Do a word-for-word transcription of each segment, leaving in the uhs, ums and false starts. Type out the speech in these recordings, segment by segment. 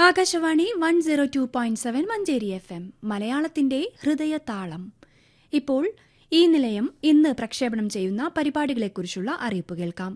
Akashvani one zero two point seven Manjeri F M മലയാളത്തിന്റെ ഹൃദയതാളം. ഇപ്പോൾ ഈ നിലയം ഇന്ന് പ്രക്ഷേപണം ചെയ്യുന്ന പരിപാടികളെക്കുറിച്ചുള്ള അറിയിപ്പ് കേൾക്കാം.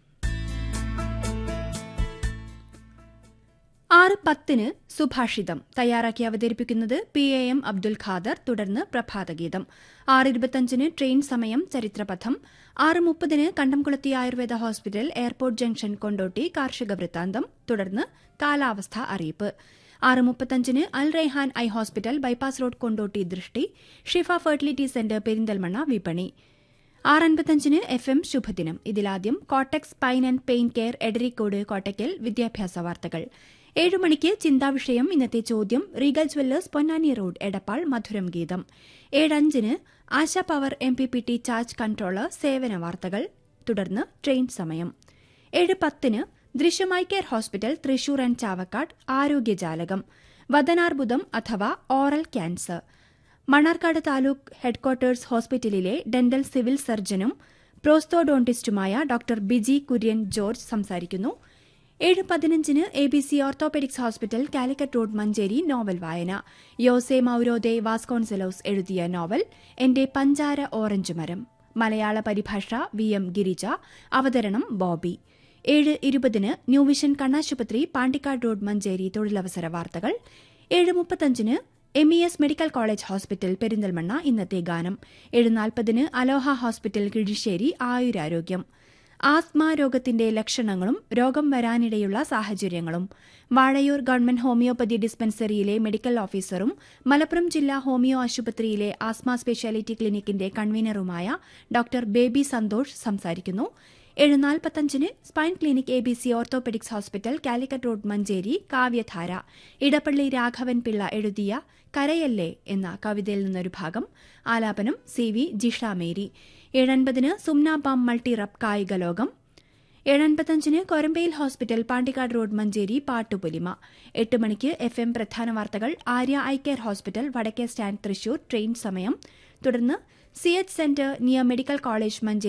ആറ് പത്തിന് സുഭാഷിതം തയ്യാറാക്കി അവതരിപ്പിക്കുന്നത് P A M Abdul Khader. തുടർന്ന് പ്രഭാതഗീതം. ആറ് ഇരുപത്തിയഞ്ചിന് ട്രെയിൻ സമയം ചരിത്രപഥം. ആറ് മുപ്പതിന് കണ്ടംകുളത്തി Ayurveda hospital airport junction Kondotty കാർഷിക വൃത്താന്തം. തുടർന്ന് കാലാവസ്ഥാ അറിയിപ്പ്. ആറ് മുപ്പത്തഞ്ചിന് അൽ Raihan eye hospital bypass road Kondotty ദൃഷ്ടി. ഷിഫ ഫെർട്ടിലിറ്റി സെന്റർ പെരിന്തൽമണ്ണ വിപണി. ആറ് അൻപത്തഞ്ചിന് എഫ് എം ശുഭദിനം. ഇതിലാദ്യം കോട്ടക്സ് spine and pain care Edarikode Kottakkal വിദ്യാഭ്യാസ വാർത്തകൾ. ഏഴു മണിക്ക് ചിന്താവിഷയം. ഇന്നത്തെ ചോദ്യം Regal Jewellers Ponnani road Edappal മധുരം ഗീതം. ഏഴഞ്ചിന് ASHA power M P P T charge controller സേവന വാർത്തകൾ. തുടർന്ന് ട്രെയിൻ സമയം. ഏഴ് പത്തിന് ദൃശ്യമായി care hospital Thrissur and Chavakkad ആരോഗ്യജാലകം. വദനാർബുദം അഥവാ oral cancer. Mannarkkad taluk headquarters ഹോസ്പിറ്റലിലെ dental civil സർജനും പ്രോസ്തോഡോണ്ടിസ്റ്റുമായ doctor Biji Kurian George സംസാരിക്കുന്നു. ഏഴ് പതിനഞ്ചിന് A B C orthopaedics hospital Calicut road Manjeri novel വായന. യോസെ മൌരോദെ വാസ്കോൺസെലോസ് എഴുതിയ നോവൽ എന്റെ പഞ്ചാര ഓറഞ്ച് മരം. മലയാള പരിഭാഷ വി എം ഗിരിജ. അവതരണം ബോബി. ഏഴ് ഇരുപതിന് ന്യൂ വിഷൻ കണ്ണാശുപത്രി പാണ്ടിക്കാട് റോഡ് മഞ്ചേരി തൊഴിലവസര വാർത്തകൾ. ഏഴ് മുപ്പത്തഞ്ചിന് M E S medical college hospital Perinthalmanna ഇന്നത്തെ ഗാനം. ഏഴ് നാൽപ്പതിന് അലോഹ ഹോസ്പിറ്റൽ കിഴിശ്ശേരി ആയുരാരോഗ്യം. ആസ്മ രോഗത്തിന്റെ ലക്ഷണങ്ങളും രോഗം വരാനിടയുള്ള സാഹചര്യങ്ങളും വാഴയൂർ ഗവൺമെന്റ് ഹോമിയോപ്പതി ഡിസ്പെൻസറിയിലെ മെഡിക്കൽ ഓഫീസറും മലപ്പുറം ജില്ലാ ഹോമിയോ ആശുപത്രിയിലെ asthma speciality ക്ലിനിക്കിന്റെ കൺവീനറുമായ doctor baby Santhosh സംസാരിക്കുന്നു. ഏഴ് നാൽപ്പത്തഞ്ചിന് spine clinic A B C orthopaedics hospital Calicut road Manjeri കാവ്യധാര. ഇടപ്പള്ളി രാഘവൻ പിള്ള എഴുതിയ കരയല്ലേ എന്ന കവിതയിൽ നിന്നൊരു ഭാഗം. ആലാപനം C V Jisha Mary. ഏഴൻപതിന് സുംന palm multi റബ് കായിക ലോകം. ഏഴൻപത്തഞ്ചിന് കൊരമ്പയിൽ ഹോസ്പിറ്റൽ പാണ്ടിക്കാട് റോഡ് മഞ്ചേരി പാട്ടുപൊലിമ. എട്ട് മണിക്ക് എഫ് എം പ്രധാന വാർത്തകൾ. ആര്യ ഐ കെയർ ഹോസ്പിറ്റൽ വടക്കേ സ്റ്റാൻഡ് തൃശൂർ ട്രെയിൻ സമയം. തുടർന്ന് C H centre near medical college Manjeri